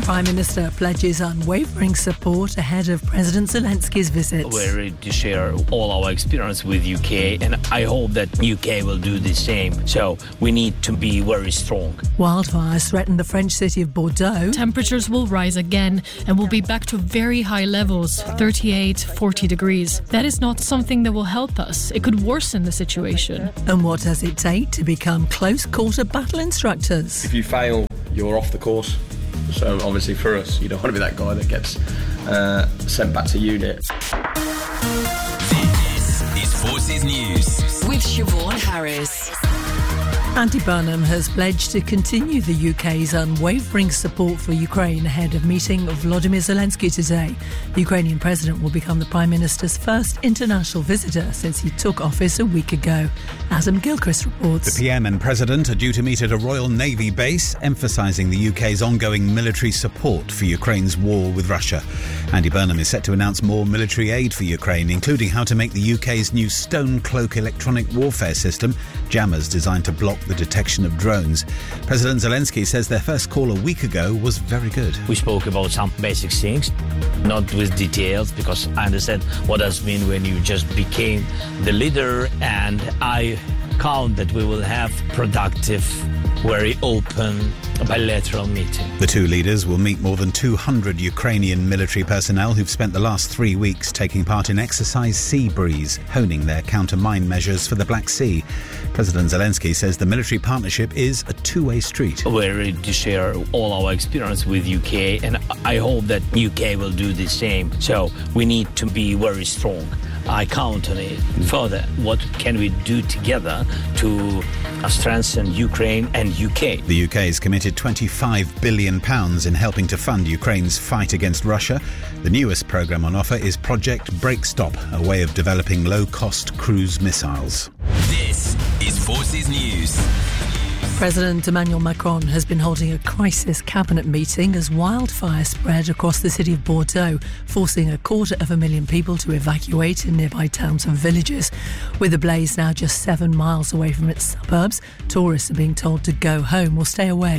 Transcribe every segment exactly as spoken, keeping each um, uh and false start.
Prime Minister pledges unwavering support ahead of President Zelensky's visit. We're ready to share all our experience with U K, and I hope that U K will do the same. So we need to be very strong. Wildfires threaten the French city of Bordeaux. Temperatures will rise again and will be back to very high levels, thirty-eight, forty degrees. That is not something that will help us. It could worsen the situation. And what does it take to become close-quarter battle instructors? If you fail, you're off the course. So obviously for us, you don't want to be that guy that gets uh, sent back to unit. This is Forces News with Siobhan Harris. Andy Burnham has pledged to continue the U K's unwavering support for Ukraine ahead of meeting Volodymyr Zelensky today. The Ukrainian president will become the Prime Minister's first international visitor since he took office a week ago. Adam Gilchrist reports. The P M and President are due to meet at a Royal Navy base, emphasising the U K's ongoing military support for Ukraine's war with Russia. Andy Burnham is set to announce more military aid for Ukraine, including how to make the U K's new Stone Cloak electronic warfare system, jammers designed to block the detection of drones. President Zelensky says their first call a week ago was very good. We spoke about some basic things, not with details, because I understand what does it mean when you just became the leader, and I count that we will have productive, very open bilateral meeting. The two leaders will meet more than two hundred Ukrainian military personnel who've spent the last three weeks taking part in Exercise Sea Breeze, honing their counter-mine measures for the Black Sea. President Zelensky says the military partnership is a two-way street. We're ready to share all our experience with U K, and I hope that U K will do the same. So we need to be very strong. I count on it. Further, what can we do together to strengthen Ukraine and U K? The U K has committed twenty-five billion pounds in helping to fund Ukraine's fight against Russia. The newest programme on offer is Project Breakstop, a way of developing low-cost cruise missiles. This is Forces News. President Emmanuel Macron has been holding a crisis cabinet meeting as wildfires spread across the city of Bordeaux, forcing a quarter of a million people to evacuate in nearby towns and villages. With the blaze now just seven miles away from its suburbs, tourists are being told to go home or stay away.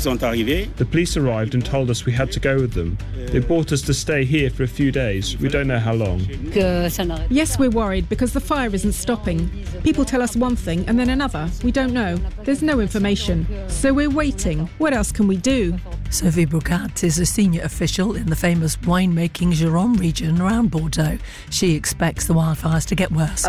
The police arrived and told us we had to go with them. They brought us to stay here for a few days. We don't know how long. Yes, we're worried because the fire isn't stopping. People tell us one thing and then another. We don't know. There's no information. So we're waiting. What else can we do? Sophie Brocat is a senior official in the famous winemaking Gironde region around Bordeaux. She expects the wildfires to get worse.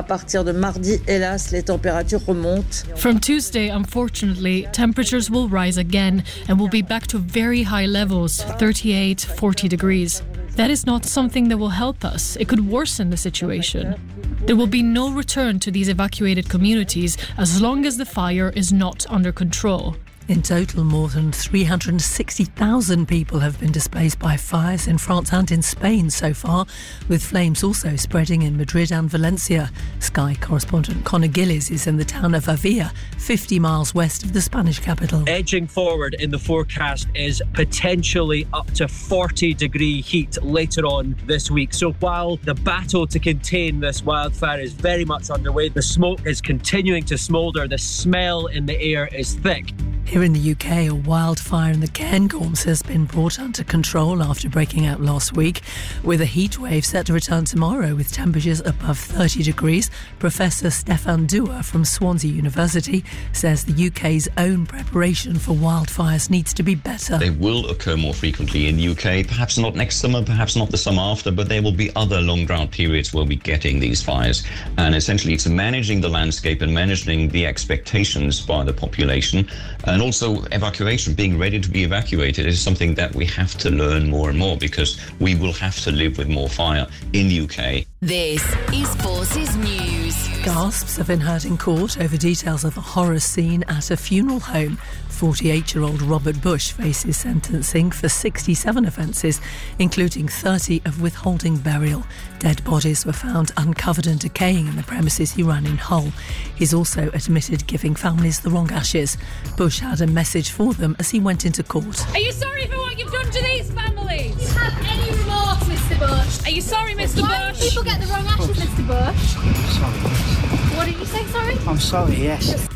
From Tuesday, unfortunately, temperatures will rise again and will be back to very high levels, thirty-eight, forty degrees. That is not something that will help us. It could worsen the situation. There will be no return to these evacuated communities as long as the fire is not under control. In total, more than three hundred sixty thousand people have been displaced by fires in France and in Spain so far, with flames also spreading in Madrid and Valencia. Sky correspondent Conor Gillies is in the town of Avia, fifty miles west of the Spanish capital. Edging forward in the forecast is potentially up to forty degree heat later on this week. So while the battle to contain this wildfire is very much underway, the smoke is continuing to smoulder, the smell in the air is thick. Here in the U K, a wildfire in the Cairngorms has been brought under control after breaking out last week. With a heat wave set to return tomorrow with temperatures above thirty degrees, Professor Stefan Dua from Swansea University says the U K's own preparation for wildfires needs to be better. They will occur more frequently in the U K, perhaps not next summer, perhaps not the summer after, but there will be other long drought periods where we're getting these fires. And essentially it's managing the landscape and managing the expectations by the population, and also evacuation, being ready to be evacuated, is something that we have to learn more and more, because we will have to live with more fire in the U K. This is Forces News. Gasps have been heard in court over details of a horror scene at a funeral home. forty-eight-year-old Robert Bush faces sentencing for sixty-seven offences, including thirty of withholding burial. Dead bodies were found uncovered and decaying in the premises he ran in Hull. He's also admitted giving families the wrong ashes. Bush had a message for them as he went into court. Are you sorry for what you've done to these families? Do you have any remorse, Mister Bush? Are you sorry, Mister Why Bush? do people get the wrong ashes, Mister Bush? What did you say, sorry? I'm sorry, yes.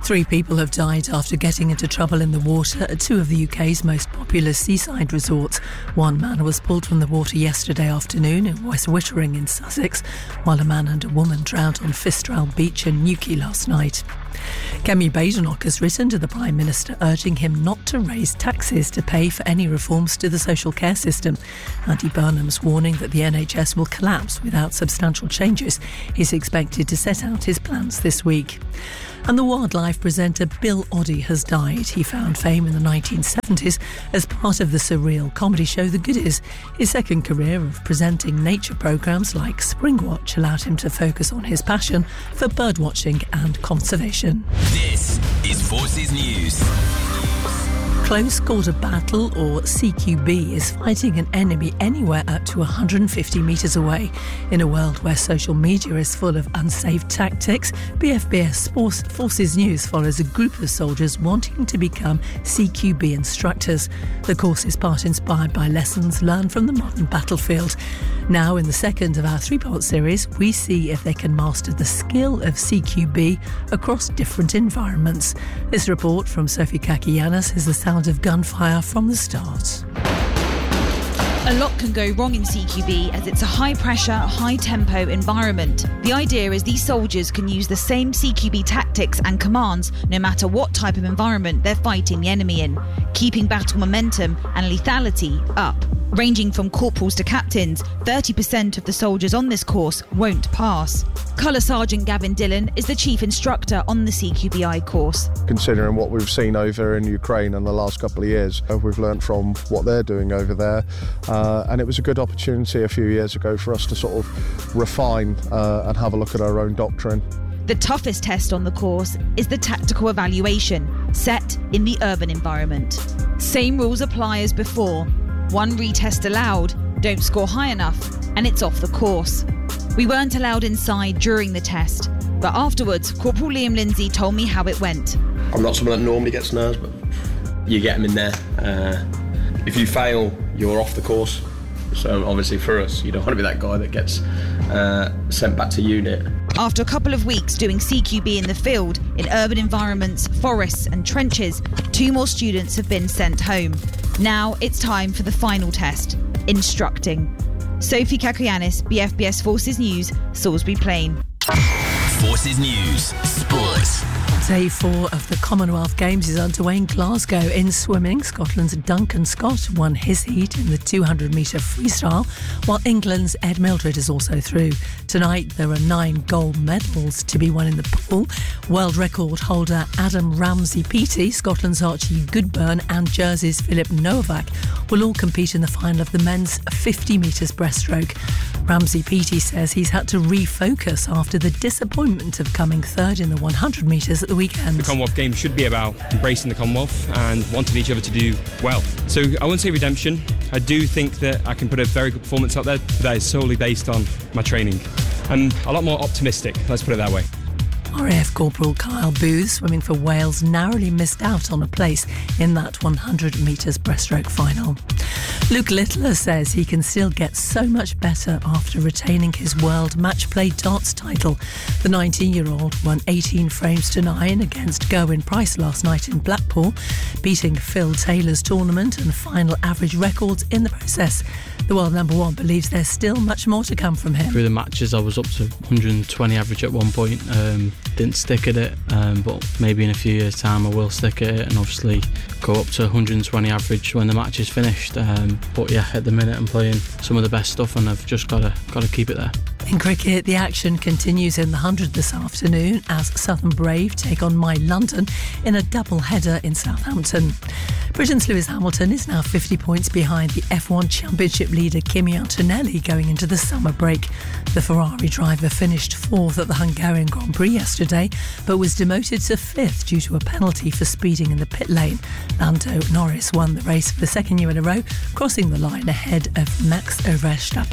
Three people have died after getting into trouble in the water at two of the U K's most popular seaside resorts. One man was pulled from the water yesterday afternoon in West Wittering in Sussex, while a man and a woman drowned on Fistral Beach in Newquay last night. Kemi Badenoch has written to the Prime Minister urging him not to raise taxes to pay for any reforms to the social care system. Andy Burnham's warning that the N H S will collapse without substantial changes is expected to set out his plans this week. And the wildlife presenter Bill Oddie has died. He found fame in the nineteen seventies as part of the surreal comedy show The Goodies. His second career of presenting nature programmes like Springwatch allowed him to focus on his passion for birdwatching and conservation. This is Forces News. Close Quarter Battle, or C Q B, is fighting an enemy anywhere up to one hundred fifty metres away. In a world where social media is full of unsafe tactics, B F B S Forces News follows a group of soldiers wanting to become C Q B instructors. The course is part inspired by lessons learned from the modern battlefield. Now, in the second of our three-part series, we see if they can master the skill of C Q B across different environments. This report from Sophie Kakianis is the sound of gunfire from the start. A lot can go wrong in C Q B as it's a high-pressure, high-tempo environment. The idea is these soldiers can use the same C Q B tactics and commands no matter what type of environment they're fighting the enemy in, keeping battle momentum and lethality up. Ranging from corporals to captains, thirty percent of the soldiers on this course won't pass. Colour Sergeant Gavin Dillon is the chief instructor on the C Q B I course. Considering what we've seen over in Ukraine in the last couple of years, we've learnt from what they're doing over there, uh, and it was a good opportunity a few years ago for us to sort of refine uh, and have a look at our own doctrine. The toughest test on the course is the tactical evaluation, set in the urban environment. Same rules apply as before. One retest allowed, don't score high enough, and it's off the course. We weren't allowed inside during the test, but afterwards, Corporal Liam Lindsay told me how it went. I'm not someone that normally gets nerves, but you get them in there. Uh, if you fail, you're off the course. So obviously for us, you don't want to be that guy that gets uh, sent back to unit. After a couple of weeks doing C Q B in the field, in urban environments, forests and trenches, two more students have been sent home. Now it's time for the final test, instructing. Sophie Kakianis, B F B S Forces News, Salisbury Plain. Forces News, Sports. Day four of the Commonwealth Games is underway in Glasgow. In swimming, Scotland's Duncan Scott won his heat in the two hundred metre freestyle, while England's Ed Mildred is also through. Tonight, there are nine gold medals to be won in the pool. World record holder Adam Ramsey-Peaty, Scotland's Archie Goodburn and Jersey's Philip Novak will all compete in the final of the men's fifty metres breaststroke. Ramsey-Peaty says he's had to refocus after the disappointment of coming third in the one hundred metres at the weekend. The Commonwealth Games should be about embracing the Commonwealth and wanting each other to do well. So I wouldn't say redemption. I do think that I can put a very good performance out there, but that is solely based on my training. I'm a lot more optimistic, let's put it that way. R A F Corporal Kyle Booth, swimming for Wales, narrowly missed out on a place in that one hundred metres breaststroke final. Luke Littler says he can still get so much better after retaining his world match play darts title. The nineteen-year-old won eighteen frames to nine against Gerwyn Price last night in Blackpool, beating Phil Taylor's tournament and final average records in the process. The world number one believes there's still much more to come from him. Through the matches I was up to one hundred twenty average at one point. Um, didn't stick at it, um, but maybe in a few years' time I will stick at it and obviously go up to one hundred twenty average when the match is finished. Um, but yeah, at the minute I'm playing some of the best stuff and I've just got to got to keep it there. In cricket, the action continues in the one hundred this afternoon as Southern Brave take on My London in a double header in Southampton. Britain's Lewis Hamilton is now fifty points behind the F one Championship leader Kimi Antonelli going into the summer break. The Ferrari driver finished fourth at the Hungarian Grand Prix yesterday, but was demoted to fifth due to a penalty for speeding in the pit lane. Lando Norris won the race for the second year in a row, crossing the line ahead of Max Verstappen.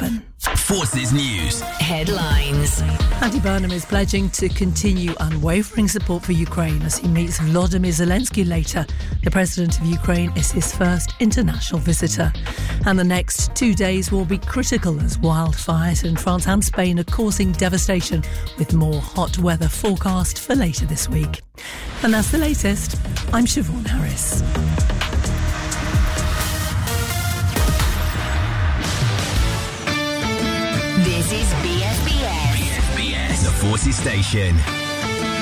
Forces News. Headlines. Andy Burnham is pledging to continue unwavering support for Ukraine as he meets Volodymyr Zelensky later. The president of Ukraine is his first international visitor. And the next two days will be critical as wildfires in France and Spain are causing devastation, with more hot weather forecast for later this week. And that's the latest. I'm Siobhan Harris. This is B S B S. B S B S, the Forces Station.